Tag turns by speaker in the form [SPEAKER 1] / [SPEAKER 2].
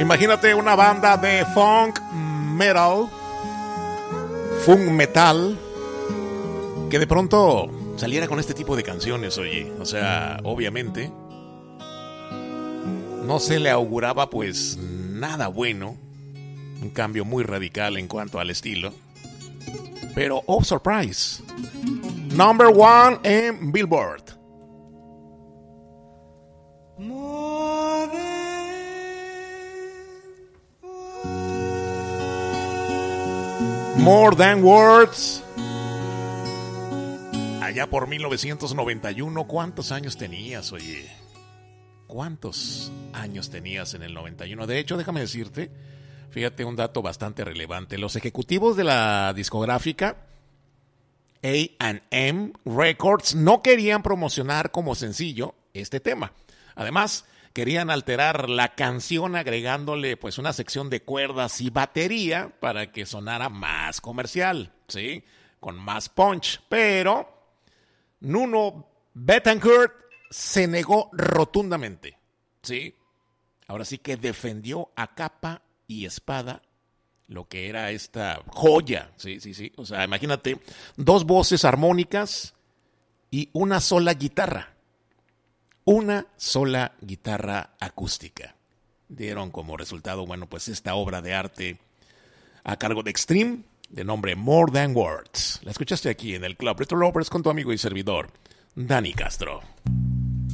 [SPEAKER 1] Imagínate una banda de funk metal, que de pronto saliera con este tipo de canciones, oye. O sea, obviamente no se le auguraba pues nada bueno, un cambio muy radical en cuanto al estilo. Pero, oh surprise, number one en Billboard. More Than Words. Allá por 1991, ¿cuántos años tenías, oye? ¿Cuántos años tenías en el 91? De hecho, déjame decirte, fíjate un dato bastante relevante. Los ejecutivos de la discográfica A&M Records no querían promocionar como sencillo este tema. Además, querían alterar la canción agregándole pues una sección de cuerdas y batería para que sonara más comercial, ¿sí? Con más punch. Pero Nuno Bettencourt se negó rotundamente, ¿sí? Ahora sí que defendió a capa y espada lo que era esta joya, sí. O sea, imagínate, 2 voces armónicas y una sola guitarra. Una sola guitarra acústica. Dieron como resultado, bueno, pues esta obra de arte a cargo de Extreme, de nombre More Than Words. La escuchaste aquí en el Club Retro Lovers con tu amigo y servidor, Dani Castro.